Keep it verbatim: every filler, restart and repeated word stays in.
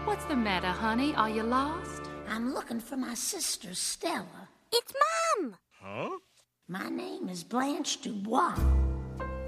What's the matter, honey? Are you lost? I'm looking for my sister, Stella. It's Mom! Huh? My name is Blanche Dubois.